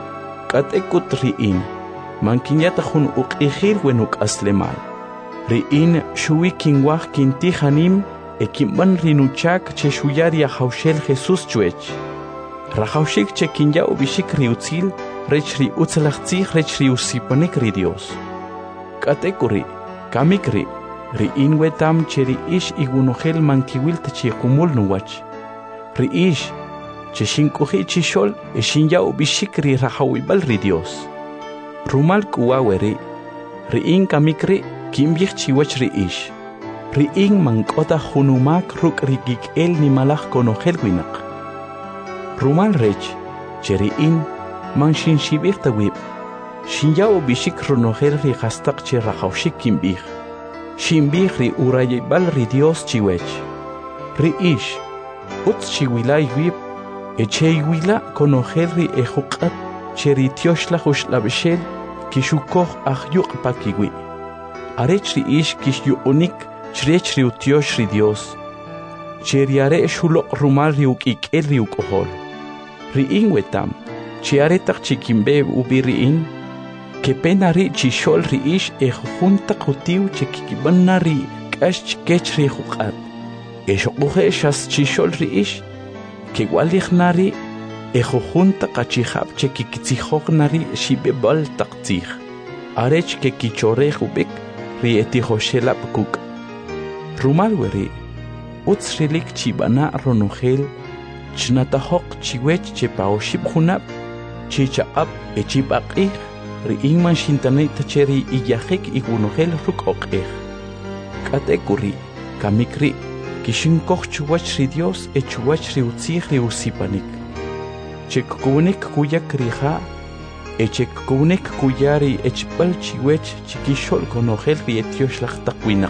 Katekut riin, mankinyata hun uqihir wenuk aslemal. Riin shui kingwach kintihanim, ekimban rinuchak che shuyaria haushel Jesus chuech. Rahaushik che kinya ubishik riutzil, rech ri utzalachtzich rech ri usipanik ri Dios. Katekuri, kamikri, Ri in wetam che ri ish igunohel mankiwil te kumul nuwach. Ri ish che shinkuhi chishol e shinya ubishik ri rahawibal ri Dios. Rumal kuwaweri. Ri in kamikri kimbich chiwach ri ish. Ri in mankota hunumak ruk ri gik el ni malach konohel winak. Rumal rech che ri in man shin shibich tawib. Shinya ubishik runohel ri hastak che rahawshik kimbich. Shimbich ri urayibal ri Dios chiwech. Ri ish, utz chiwila yuib, e che yuila konogel ri ejukat, che ri tioshla hushlabeshel, kishukoh ahyuk pakiwi. Arech ri ish kish yu unik, chrech ri utiosh ri Dios. Che ri are shulok rumal ri ukik el ri ukohol. Ri in wetam, che aretak chikimbe ubi ri in, que pena ri chishol ri ish e junta kutiu che kikibanna ri kash chikech ri jukat. E shokuhe shas chishol ri ish, que walich nari e junta kachihab che kikitzihok nari shibebal taktzih. Arech que kichore jubek ri etihoshela pkuk. Rumal weri, utz rilik chibana ronogel, chnatahok chiwech che paoshib junab, chichaab e chibakih, Riin man shintanay tacheri iyahik igunohel ruk oqeh. Katekuri, kamikri, kishin koch chuwach ri Dios e chuwach ri utzih ri usipanik. Chekunik kuyak riha, e chekunik kuyari echbal chiwech chikishol konohel ri etiosh takwinak.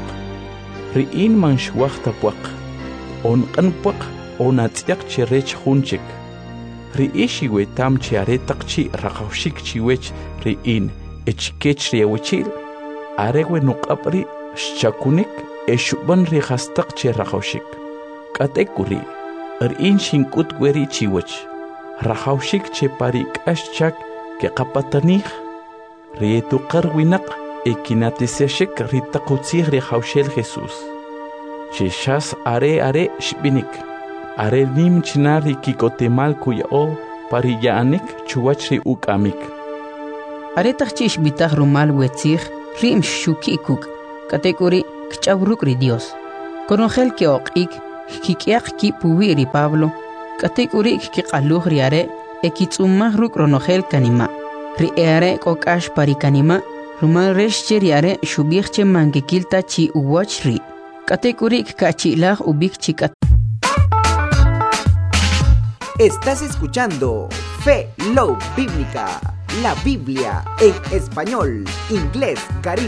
Riin man shwach tapwak, on kanpwak, on atziak cherech hunchik. Ri ishi wetam che aretak chi rahaushik chiwech ri in echkech ri awechil arewe nuqapri shakunik eshuban ri hastak che rahaushik katekuri ri in shinkut gweri chiwech rahaushik che parik ashchak ke qapatanich ri tuqar winak ekinatiseshik ri taqutzih ri haushel Jesus che shas are are shbinik are nim chinari kikotemal kuyao pariyanik chuwachri ukamik. Are tachchish bitach rumal wetzich rim shukikuk katekuri kchabruk ri Dios. Konogel ke oqik kikiak ki puwiri Pablo katekuri kiqaluh ri are ekitsumah ruk ronogel kanima. Ri are kokash pari kanima rumal reshche ri are shubihche mangekilta chi uwachri. Katekuri kachilah ubik chikat. Estás escuchando Fe Love Bíblica, la Biblia en español, inglés, caribe.